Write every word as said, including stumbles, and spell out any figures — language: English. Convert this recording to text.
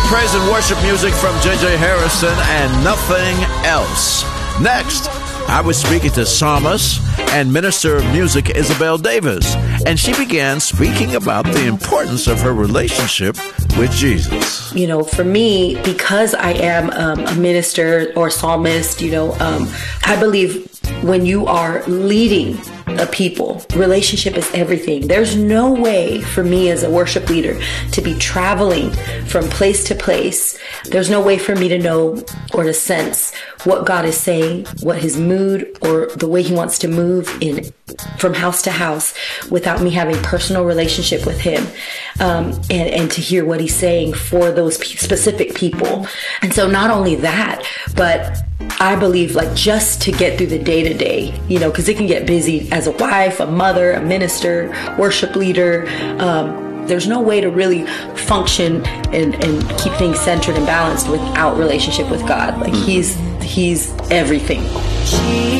praise and worship music from J J Harrison and Nothing Else. Next, I was speaking to psalmist and minister of music Isabel Davis, and she began speaking about the importance of her relationship with Jesus. You know, for me, because I am um, a minister or psalmist, you know, um, I believe when you are leading a people, relationship is everything. There's no way for me as a worship leader to be traveling from place to place. There's no way for me to know or to sense what God is saying, what his mood or the way he wants to move in from house to house without me having personal relationship with him, um, and, and to hear what he's saying for those p- specific people. And so not only that, but I believe like just to get through the day to day, you know, because it can get busy as a wife, a mother, a minister, worship leader. Um, there's no way to really function and, and keep things centered and balanced without relationship with God. Like he's, he's everything.